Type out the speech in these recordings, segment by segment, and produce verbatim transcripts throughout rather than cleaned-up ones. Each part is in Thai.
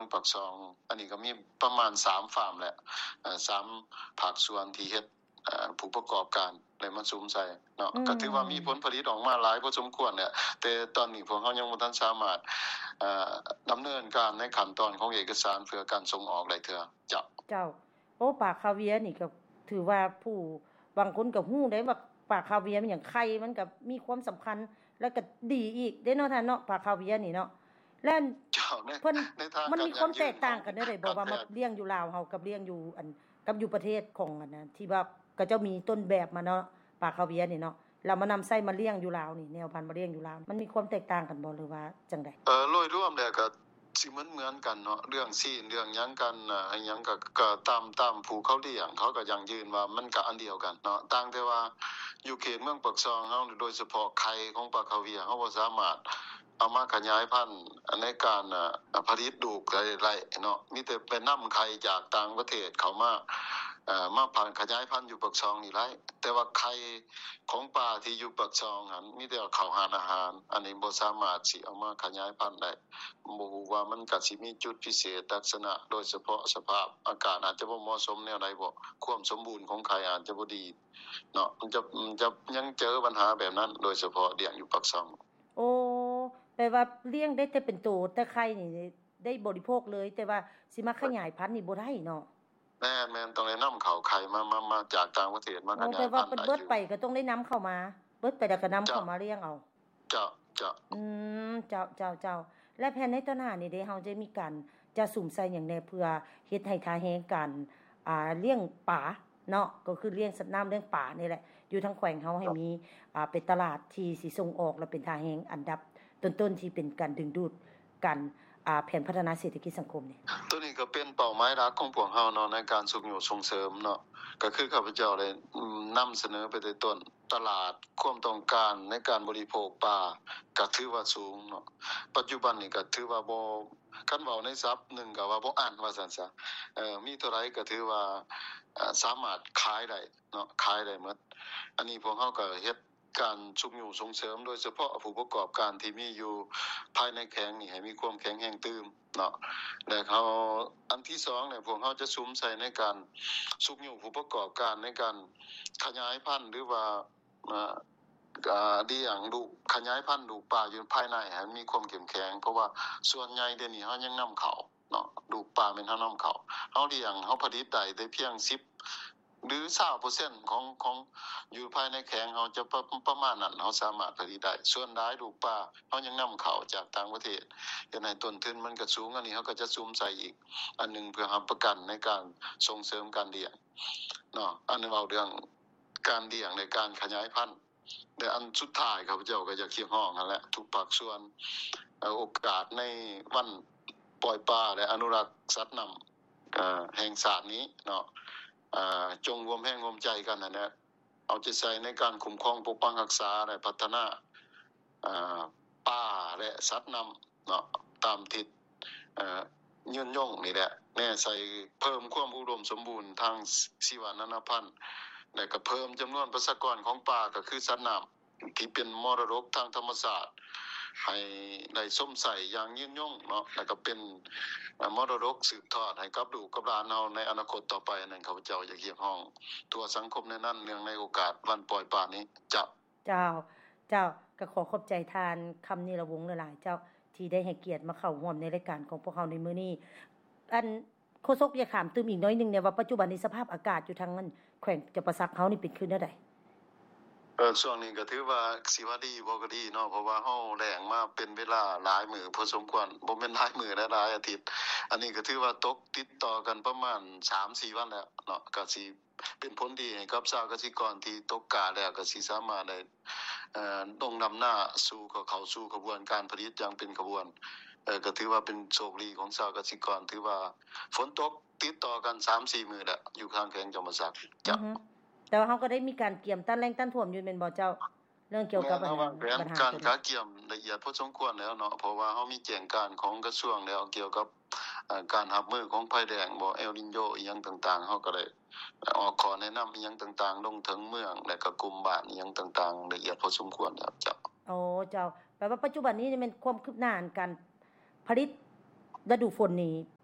ปากช่องอันนี้ก็มีประมาณสามฟาร์มแหละเอ่อสามภาคส่วนที่เฮ็ดเอ่อผู้ประกอบการได้มาซุมใส่เนาะก็ถือว่ามีผลผลิตออกมาหลายพอสมควรเนี่ยแต่ตอนนี้พวกเฮายังบ่ทันสามารถเอ่อดำเนินการในขั้นตอนของเอกสารเพื่อการส่งออกได้เทื่อเจ้าเจ้าโอ้ปลาคาเวียร์นี่ก็ถือว่าผู้บางคนก็ฮู้ได้ว่าปลาคาเวียร์มันหยังไข่มันก็มีความสำคัญแล้วก็ดีอีกเด้เนาะท่านเนาะปลาคาเวียร์นี่เนาะแล้วเพิ่นมันมีความแตกต่างกันได้บ่ว่ามาเลี้ยงอยู่ลาวเฮากับเลี้ยงอยู่อันกับอยู่ประเทศของอันนั้นที่ว่าก็เจ้ามีต้นแบบมาเนาะปลาคาเวียร์นี่เนาะแล้วมานำใส่มาเลี้ยงอยู่ลาวนี่แนวพันธุ์มาเลี้ยงอยู่ลาวมันมีความแตกต่างกันบ่หรือว่าจังได๋เออโดยรวมแล้วก็สิเหมือนๆกันเนาะเรื่องซีนเรื่องหยังกันน่ะหยังก็ก็ตามตามผู้เขาเลี้ยงเขาก็ยังยืนว่ามันก็อันเดียวกันเนาะต่างแต่ว่าอยู่เขตเมืองปากช่องเฮาโดยเฉพาะไข่ของปลาคาเวียร์เฮาบ่สามารถเอามาขยายพันธุ์ในการเอ่อผลิตลูกได้ๆเนาะมีแต่ไปนำไข่จากต่างประเทศเข้ามาเอ่อมาพันธุ์ขยายพันธุ์อยู่ปากช่องนี่หลายแต่ว่าไข่ของปลาที่อยู่ปากช่องหั่นมีแต่เอาเข้าหาอาหารอันนี้บ่สามารถสิเอามาขยายพันธุ์ได้บ่ฮู้ว่ามันก็สิมีจุดพิเศษลักษณะโดยเฉพาะสภาพอากาศอาจจะบ่เหมาะสมแนวใดบ่ความสมบูรณ์ของไข่อาจจะบ่ดีเนาะมันจะจะยังเจอปัญหาแบบนั้นโดยเฉพาะเลี้ยงอยู่ปากช่องโอ้แปลว่าเลี้ยงได้แต่เป็นโตแต่ไข่นี่ได้บริโภคเลยแต่ว่าสิมาขยายพันธุ์นี่บ่ได้เนาะแม่นๆต้องได้นำเข้าไข่มามามาจากต่างประเทศมาขยายพันธุ์แต่ว่าเบิดไปก็ต้องได้นำเข้ามาเบิดไปแล้วก็นำเข้ามาเลี้ยงเอาเจ้าเจ้าอืมเจ้าเจ้าเจ้าและแผนในต้นหน้านี่เด้เฮาจะมีการจะสุ่มใส่หยังแน่เพื่อเฮ็ดให้ท่าแฮงกันอ่าเลี้ยงปลาเนาะก็คือเลี้ยงสัตว์น้ำเลี้ยงปลานี่แหละอยู่ทางแขวงเฮาให้มีอ่าเป็นตลาดที่สิส่งออกและเป็นท่าแฮงอันดับต้นๆที่เป็นการดึงดูดกันอ่าแผนพัฒนาเศรษฐกิจสังคมนี่ตัวนี้ก็เป็นเป้าหมายหลักของพวกเฮาเนาะในการส่งอยู่ส่งเสริมเนาะก็คือข้าพเจ้าได้นำเสนอไปแต่ต้นตลาดความต้องการในการบริโภคปลาก็ถือว่าสูงเนาะปัจจุบันนี้ก็ถือว่าบ่คันเว้าในศัพท์หนึ่งก็ว่าบ่อ่านว่าซั่นซะเอ่อมีเท่าไหร่ก็ถือว่าเอ่อสามารถขายได้เนาะขายได้หมดอันนี้พวกเฮาก็เฮ็ดการชุมอยู่ส่งเสริมโดยเฉพาะผู้ประกอบการที่มีอยู่ภายในแข็งนี่ให้มีความแข็งแรงตื่มเนาะแล้วเขาอันที่สองเนี่ยพวกเฮาจะสุมใส่ในการสุมอยู่ผู้ประกอบการในการขยายพันธุ์หรือว่าเอ่ออ่าเลี้ยงลูกขยายพันธุ์ลูกปลาอยู่ภายในให้มีความเข้มแข็งเพราะว่าส่วนใหญ่เดี๋ยวนี้เฮายังนำเข้าเนาะลูกปลาแม่นเฮานำเข้าเฮาเลี้ยงเฮาผลิตได้ได้เพียงสิบหรือ ยี่สิบเปอร์เซ็นต์ ของของอยู่ภายในแข็งเฮาจะประมาณนั้นเฮาสามารถผลิตได้ส่วนหลายลูกปลาเฮายังนำเข้าจากต่างประเทศเฮ็ดให้ต้นทุนมันก็สูงอันนี้เฮาก็จะซุมใส่อีกอันนึงเพื่อรับประกันในการส่งเสริมการเลี้ยงเนาะอันนี้เว้าเรื่องการเลี้ยงในการขยายพันธุ์แต่อันสุดท้ายข้าพเจ้าก็อยากเรียกร้องนั่นแหละทุกภาคส่วนโอกาสในวันปล่อยปลาและอนุรักษ์สัตว์น้ำเอ่อแห่งชาตินี้เนาะอ่าจงร่วมแรงร่วมใจกันนั่นแหละเอาใจใส่ในการคุ้มครองปกปักรักษาและพัฒนาอ่าป่าและสัตว์น้ำเนาะตามทิศเอ่อยืนยงนี่แหละแน่ใส่เพิ่มความอุดมสมบูรณ์ทางชีวนานาพันธุ์และก็เพิ่มจำนวนประชากรของป่าก็คือสัตว์น้ำที่เป็นมรดกทางธรรมชาติให้ได้สมใส่อย่างยืนยงเนาะแล้วก็เป็นมรดกสืบทอดให้กับลูกกับหลานเฮาในอนาคตต่อไปนั่นข้าพเจ้าอยากเรียกร้องทั่วสังคมในนั้นเนื่องในโอกาสวันปล่อยปลานี้เจ้าเจ้าเจ้าก็ขอขอบใจทานคำนิรวงศ์หลายๆเจ้าที่ได้ให้เกียรติมาเข้าร่วมในรายการของพวกเฮาในมื้อนี้อันโฆษกอยากถามตึมอีกน้อยนึงเนี่ยว่าปัจจุบันนี้สภาพอากาศอยู่ทางนั้นแขวงจำปาสักเฮานี่เป็นคือแนวใดเออช่วงนี้ก็ถือว่าสิว่าดีบ่ก็ดีเนาะเพราะว่าเฮาแล้งมาเป็นเวลาหลายมื้อพอสมควรบ่แม่นหลายมื้อและหลายอาทิตย์อันนี้ก็ถือว่าตกติดต่อกันประมาณ สามสี่ วันแล้วเนาะก็สิเป็นผลดีให้กับชาวเกษตรกรที่ตกกาแล้วก็สิสามารถได้เอ่อลงนำหน้าสู่เข้าสู่กระบวนการผลิตอย่างเป็นขบวนเอ่อก็ถือว่าเป็นโชคดีของชาวเกษตรกรถือว่าฝนตกติดต่อกัน สามสี่ มื้อแล้วอยู่ข้างแขวงจำปาสักจ้ะแต่ว่าเฮาก็ได้มีการเกี่ยมต้านแล้งต้านท่วมอยู่แม่นบ่เจ้าเรื่องเกี่ยวกับปัญหาการกาเกี่ยมละเอียดพอสมควรแล้วเนาะเพราะว่าเฮามีแจ้งการของกระทรวงแล้วเกี่ยวกับเอ่อการรับมือของภัยแล้งบ่เอลนิโญอีหยังต่างๆเฮาก็ได้ออกขอแนะนำอีหยังต่างๆลงถึงเมืองและก็กลุ่มบ้านอีหยังต่างๆละเอียดพอสมควรแล้วเจ้าโอ้เจ้าแปลว่าปัจจุบันนี้นี่มันความคืบหน้าการผลิตฤดูฝนนี้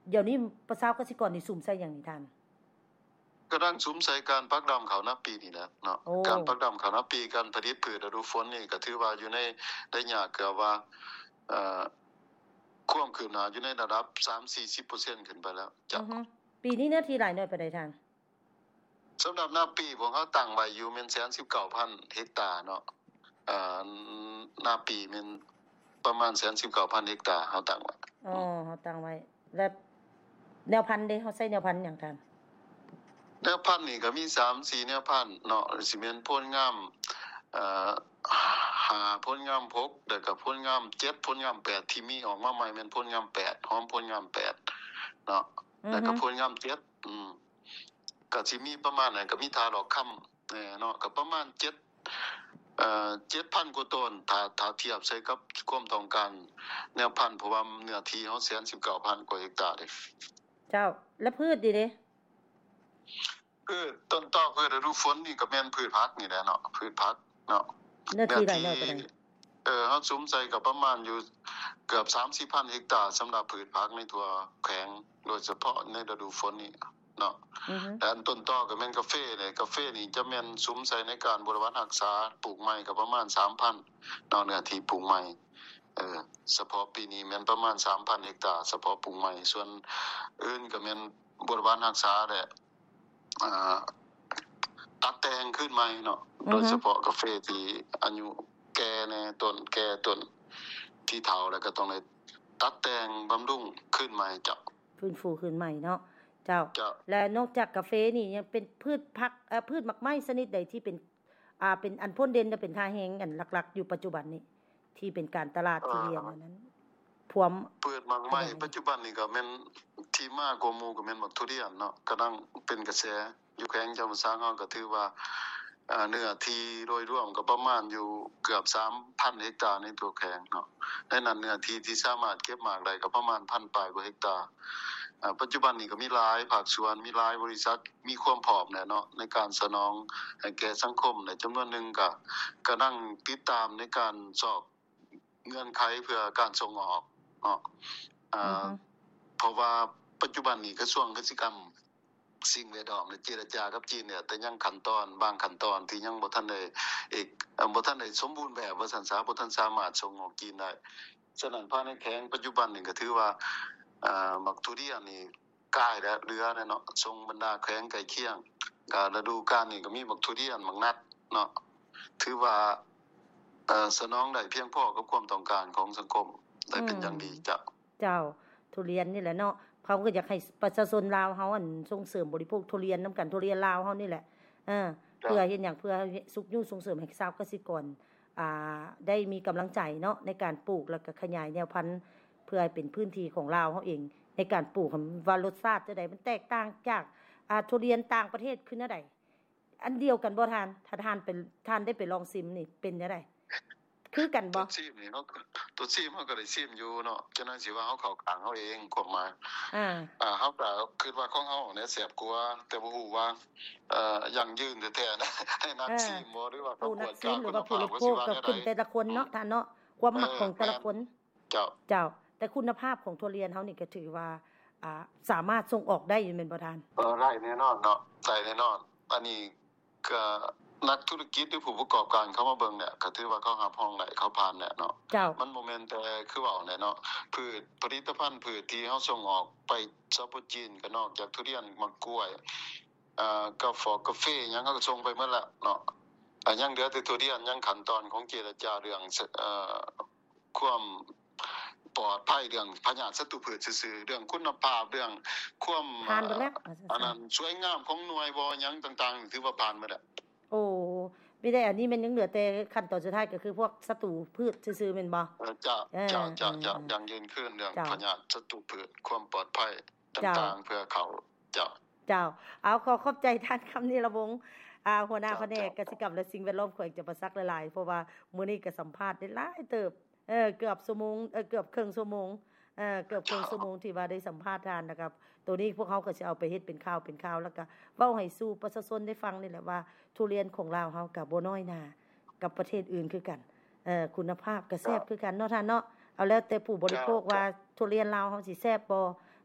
เดี๋ยวนี้ประชากสิกรนี่สุ่มใส่หยังนี่ท่านกำลังสุมใส่การปักดำข้าวนาปีนี่นะเนาะการปักดำข้าวนาปีการผลิตพืชฤดูฝนนี่ก็ถือว่าอยู่ในระยะเกือบว่าเอ่อความคืบหน้าอยู่ในระดับ สามถึงสี่สิบเปอร์เซ็นต์ ขึ้นไปแล้วจ้ะปีนี้เนื้อที่หลายน้อยปานใดท่านสำหรับนาปีพวกเขาตั้งไว้อยู่แม่น หนึ่งแสนสิบเก้าพัน เฮกตาร์เนาะเอ่อนาปีแม่นประมาณ หนึ่งแสนสิบเก้าพัน เฮกตาร์เฮาตั้งไว้อ๋อเฮาตั้งไว้แล้วแนวพันธุ์เด้เฮาใช้แนวพันธุ์หยังท่านแนวพันธุ์นี่ก็มี สามถึงสี่ แนวพันธุ์เนาะสิแม่นผลงามเอ่อห้าผลงามหกแล้วก็ผลงามเจ็ดผลงามแปดที่มีออกมาใหม่แม่นผลงามแปดหอมผลงามแปดเนาะแล้วก็ผลงามเจ็ดอืมก็สิมีประมาณนั้นก็มีทาดอกค่ำแน่เนาะก็ประมาณเจ็ดเอ่อ เจ็ดพัน กว่าต้นถ้าถ้าเทียบใส่กับความต้องการแนวพันธุ์เพราะว่าเนื้อที่เฮา หนึ่งแสนสิบเก้าพัน กว่าเฮกตาร์เด้เจ้าแล้วพืชดิเด้พืชต้นตอกพืชฤดูฝนนี่ก็แม่นพืชผักนี่แหละเนาะพืชผักเนาะเนื้อที่หลายน้อยปานใดเออเฮาสุมใส่ก็ประมาณอยู่เกือบ สามถึงสี่พัน เฮกตาร์สำหรับพืชผักในทั่วแขวงโดยเฉพาะในฤดูฝนนี่เนาะอือฮึแต่ต้นตอกก็แม่นกาแฟนี่กาแฟนี่จะแม่นสุมใส่ในการบริวารรักษาปลูกใหม่ก็ประมาณ สามพัน เนาะเนื้อที่ปลูกใหม่เออเฉพาะปีนี้แม่นประมาณ สามพัน เฮกตาร์เฉพาะปลูกใหม่ส่วนอื่นก็แม่นบริวารรักษาแหละอ่าตัดแต่งขึ้นใหม่เนาะโดยเฉพาะกาแฟที่อายุแก่แน่ต้นแก่ต้นที่เฒ่าแล้วก็ต้องได้ตัดแต่งบำรุงขึ้นใหม่จ้ะฟื้นฟูขึ้นใหม่เนาะเจ้าและนอกจากกาแฟนี่ยังเป็นพืชผักเอ่อพืชหมักไม้ชนิดใดที่เป็นอ่าเป็นอันพ้นเด่นและเป็นท่าแฮงอันหลักๆอยู่ปัจจุบันนี้ที่เป็นการตลาดทุเรียนอันนั้นพวมพืชหมักไม้ปัจจุบันนี่ก็แม่นที่มากกว่าหมู่ก็แม่นหมักทุเรียนเนาะกำลังเป็นกระแสอยู่แขวงจำปาสักเฮาก็ถือว่าอ่าเนื้อที่โดยรวมก็ประมาณอยู่เกือบ สามพัน เฮกตาร์ในตัวแขวงเนาะในนั้นเนื้อที่ที่สามารถเก็บหมากได้ก็ประมาณ หนึ่งพัน ปลายกว่าเฮกตาร์อ่าปัจจุบันนี้ก็มีหลายภาคส่วนมีหลายบริษัทมีความพร้อมแหละเนาะในการสนองให้แก่สังคมในจำนวนนึงก็กำลังติดตามในการสอบเงื่อนไขเพื่อการส่งออกเนาะอ่าเพราะว่าปัจจุบันนี้กระทรวงเกษตรกรรมสิ่งแวดล้อมได้เจรจากับจีนเนี่ยแต่ยังขั้นตอนบางขั้นตอนที่ยังบ่ทันได้เอกบ่ทันได้สมบูรณ์แบบว่าซั่นซะบ่ทันสามารถส่งออกจีนได้ฉะนั้นภายในแขวงปัจจุบันนี่ก็ถือว่าอ่ามักทุเรียนนี่กายและเรือเนาะส่งบรรดาแขวงใกล้เคียงก็ฤดูกาลนี้ก็มีมักทุเรียนมักนัดเนาะถือว่าเอ่อสนองได้เพียงพอกับความต้องการของสังคมได้เป็นอย่างดีจ้ะเจ้าทุเรียนนี่แหละเนาะเขาก็อยากให้ประชาชนลาวเฮาอันส่งเสริมบริโภคทุเรียนนำกันทุเรียนลาวเฮานี่แหละเออเพื่อเฮ็ดหยังเพื่อสุขยุ่ส่งเสริมให้ชาวเกษตรกรอ่าได้มีกำลังใจเนาะในการปลูกแล้วก็ขยายแนวพันธุ์เพื่อให้เป็นพื้นที่ของลาวเฮาเองในการปลูกว่ารสชาติจังได๋มันแตกต่างจากอ่าทุเรียนต่างประเทศคือแนวใดอันเดียวกันบ่ทานถ้าทานเป็นทานได้ไปลองชิมนี่เป็นจังได๋คือกันบ่ตัวซีมนี่เนาะตัวซีมเฮาก็ได้ซีมอยู่เนาะฉะนั้นสิว่าเฮาเข้ากลางเฮาเองความหมายอ่าอ่าเฮาก็คิดว่าของเฮาเนี่ยแซ่บกว่าแต่บ่ฮู้ว่าเอ่อยั่งยืนแท้ๆนะให้นักซีมบ่หรือว่าผู้นักซีมหรือว่าผู้บริโภคก็ขึ้นแต่ละคนเนาะท่านเนาะความมักของแต่ละคนเจ้าเจ้าแต่คุณภาพของทุเรียนเฮานี่ก็ถือว่าอ่าสามารถส่งออกได้อยู่แม่นบ่ท่านเออได้แน่นอนเนาะได้แน่นอนอันนี้ก็นักธุรกิจหรือผู้ประกอบการเข้ามาเบิ่งเนี่ยก็ถือว่าเขารับรองได้เขาผ่านแหละเนาะมันบ่แม่นแต่คือเว้าแหละเนาะพืชผลิตภัณฑ์พืชที่เฮาส่งออกไปซาปจีนก็นอกจากทุเรียนมะกล้วยอ่ากาแฟกาแฟหยังก็ส่งไปหมดแล้วเนาะอ่ายังเหลือแต่ทุเรียนยังขั้นตอนของเจรจาเรื่องเอ่อความปลอดภัยเรื่องพยาธิศัตรูพืชซื่อๆเรื่องคุณภาพเรื่องความผ่านไปแล้วอันนั้นสวยงามของหน่วยบ่หยังต่างๆถือว่าผ่านหมดแล้วโอ้ไม่ได้อันนี้มันยังเหลือแต่ขั้นตอนสุดท้ายก็คือพวกศัตรูพืชซื่อๆแม่นบ่เออจ้ะจ้ะจ้ะจ้ะยังยืนขึ้นเรื่องพยาธิศัตรูพืชความปลอดภัยต่างๆเพื่อเขาจ้ะเจ้าเอาขอขอบใจท่านคำนี้ละวงอ่าหัวหน้าแผนกเกษตรกรรมและสิ่งแวดล้อมแขวงจำปาสักหลายๆเพราะว่ามื้อนี้ก็สัมภาษณ์ได้หลายเติบเออเกือบชั่วโมงเออเกือบครึ่งชั่วโมงเออเกือบครึ่งชั่วโมงที่ว่าได้สัมภาษณ์ท่านนะครับตัวนี้พวกเขาก็สิเอาไปเฮ็ดเป็นข่าวเป็นข่าวแล้วก็เว้าให้สู่ประชาชนได้ฟังนี่แหละว่าทุเรียนของลาวเฮาก็บ่น้อยหน้ากับประเทศอื่นคือกันเอ่อคุณภาพก็แซ่บคือกันเนาะท่านเนาะเอาแล้วแต่ผู้บริโภคว่าทุเรียนลาวเฮาสิแซ่บบ่เอ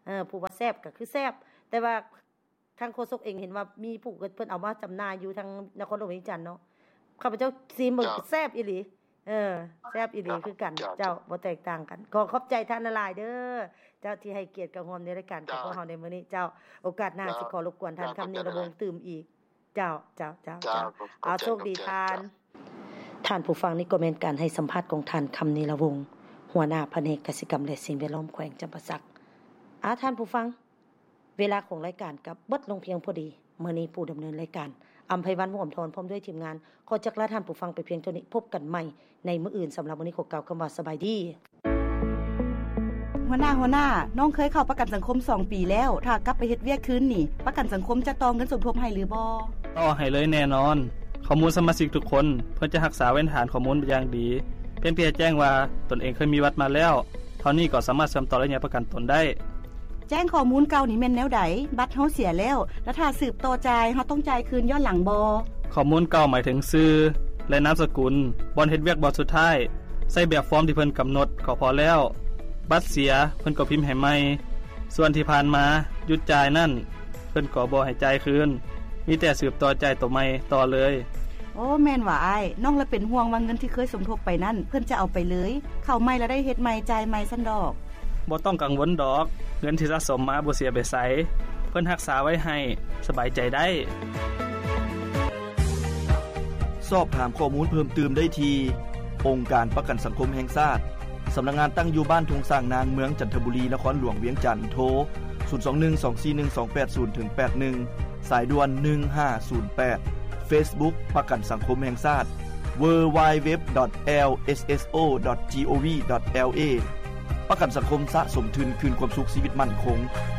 ออผู้ว่าแซ่บก็คือแซ่บแต่ว่าทางโฆษกเองเห็นว่ามีผู้เพิ่นเอามาจำหน่ายอยู่ทางนครหลวงเวียงจันทน์เนาะข้าพเจ้าซิมเบิ่งแซ่บอีหลีเออแซ่บอีหลีคือกันเจ้าบ่แตกต่างกันขอขอบใจท่านหลายเด้อเจ้าที่ให้เกียรติกับร่วมในรายการของพวกเฮาในมื้อนี้เจ้าโอกาสหน้าสิขอรบกวนท่านคำนี้ระวงตื่มอีกเจ้าเจ้าเจ้าเจ้าเอาโชคดีท่านท่านผู้ฟังนี่ก็แม่นการให้สัมภาษณ์ของท่านคำนี้ระวงหัวหน้าแผนกกสิกรรมและสิ่งแวดล้อมแขวงจำปาสักอาท่านผู้ฟังเวลาของรายการกับเบิดลงเพียงพอดีมื้อนี้ผู้ดำเนินรายการอำไพวันม่วมทนพร้อมด้วยทีมงานขอจักลาท่านผู้ฟังไปเพียงเท่านี้พบกันใหม่ในมื้ออื่นสำหรับมื้อนี้ขอกล่าวคำว่าสบายดีหัวหน้าหัวหน้าน้องเคยเข้าประกันสังคมสองปีแล้วถ้ากลับไปเฮ็ดเวียกคืนนี่ประกันสังคมจะต่อเงินสมทบให้หรือบ่ต่อให้เลยแน่นอนข้อมูลสมาชิกทุกคนเพื่อจะรักษาไว้ฐานข้อมูลเป็นอย่างดีเพียงเพียงแจ้งว่าตนเองเคยมีวัดมาแล้วเท่านี้ก็สามารถเชื่อมต่อระยะประกันตนได้แจ้งข้อมูลเก่านี่แม่นแนวใดบัตรเฮาเสียแล้วแล้วถ้าสืบต่อจ่ายเฮาต้องจ่ายคืนย้อนหลังบ่ข้อมูลเก่าหมายถึงชื่อและนามสกุลบ่อนเฮ็ดเวียกบ่สุดท้ายใส่แบบฟอร์มที่เพิ่นกำหนดก็พอแล้วบัตรเสียเพิ่นก็พิมพ์ให้ใหม่ส่วนที่ผ่านมาหยุดจ่ายนั่นเพิ่นก็บ่ให้จ่ายคืนมีแต่สืบต่อจ่ายตัวใหม่ต่อเลยโอ้แม่นว่าอ้ายน้องละเป็นห่วงว่าเงินที่เคยสมทบไปนั่นเพิ่นจะเอาไปเลยเข้าใหม่แล้วได้เฮ็ดใหม่จ่ายใหม่ซั่นดอกบ่ต้องกังวลดอกเงินที่สะสมมาบ่เสียไปไสเพิ่นรักษาไว้ให้สบายใจได้สอบถามข้อมูลเพิ่มเติมได้ที่องค์การประกันสังคมแห่งชาติสำนักงานตั้งอยู่บ้านทุ่งสร้างนางเมืองจันทบุรีนครหลวงเวียงจันทน์โทรศูนย์ สอง หนึ่ง สอง สี่ หนึ่ง สอง แปด ศูนย์ แปด หนึ่งสายด่วนหนึ่งห้าศูนย์แปด Facebook ประกันสังคมแห่งชาติ ดับเบิลยู ดับเบิลยู ดับเบิลยู ดอท แอล เอส เอส โอ ดอท จี โอ วี ดอท แอล เอ ประกันสังคมสะสมทุนคืนความสุขชีวิตมั่นคง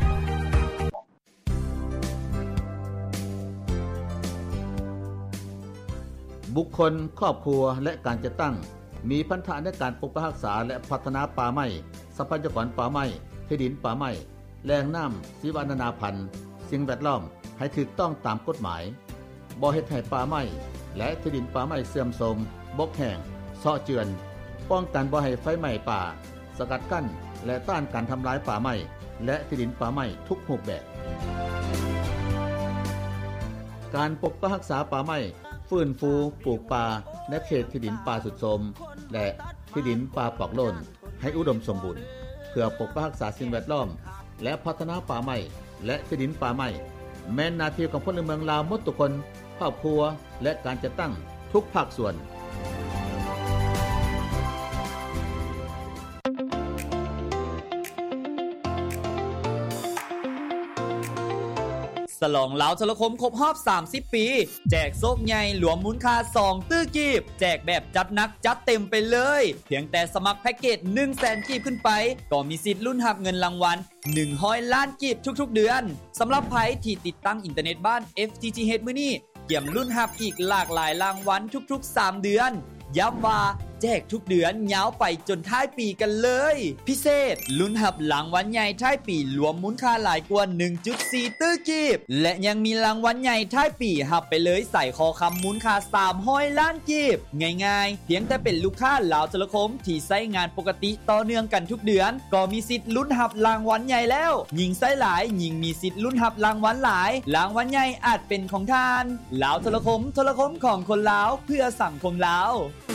บุคคลครอบครัวและการจัดตั้งมีพันธะในการปกปักรักษาและพัฒนาป่าไม้ทรัพยากรป่าไม้ที่ดินป่าไม้แหล่งน้ำชีวนานาพันธุ์สิ่งแวดล้อมให้ถูกต้องตามกฎหมายบ่เฮ็ดให้ป่าไม้และที่ดินป่าไม้เสื่อมโทรมบกแห้งเซาะเจือนป้องกันบ่ให้ไฟไหม้ป่าสกัดกั้นและต้านการทำลายป่าไม้และที่ดินป่าไม้ทุกรูปแบบการปกปักรักษาป่าไม้ฟื้นฟูปลูกป่าในเขตที่ดินป่าสุดโทรมและที่ดินป่าปอกโลนให้อุดมสมบูรณ์เพื่อปกปักรักษาสิ่งแวดล้อมและพัฒนาป่าไม้และที่ดินป่าไม้แม้นหน้าที่ของพลเมืองลาวหมดทุกคนครอบครัวและการจัดตั้งทุกภาคส่วนฉลองลาวโทรคมครบรอบสามสิบปีแจกโซกใหญ่หลวมมูลค่าสองตื้อกีบแจกแบบจัดหนักจัดเต็มไปเลยเพียงแต่สมัครแพ็คเกจ หนึ่งแสน กีบขึ้นไปก็มีสิทธิ์ลุ้นรับเงินรางวัลหนึ่งร้อยล้านกีบทุกๆเดือนสำหรับไผที่ติดตั้งอินเทอร์เน็ตบ้าน เอฟ ที ที เอช มื้อนี้เกี่ยมลุ้นรับอีกหลากหลายรางวัลทุกๆสามเดือนย้ำว่าแจกทุกเดือนยาวไปจนท้ายปีกันเลยพิเศษลุ้นรับรางวัลใหญ่ท้ายปีรวมมูลค่าหลายกว่า หนึ่งจุดสี่ ตื้อกีบและยังมีรางวัลใหญ่ท้ายปีรับไปเลยใส่คอคำมูลค่าสามร้อยล้านกีบง่ายๆเพียงแต่เป็นลูกค้าลาวโทรคมที่ใช้งานปกติต่อเนื่องกันทุกเดือนก็มีสิทธิ์ลุ้นรับรางวัลใหญ่แล้วยิ่งใช้หลายยิ่งมีสิทธิ์ลุ้นรับรางวัลหลายรางวัลใหญ่อาจเป็นของท่านลาวโทรคมโทรคมของคนลาวเพื่อสังคมลาว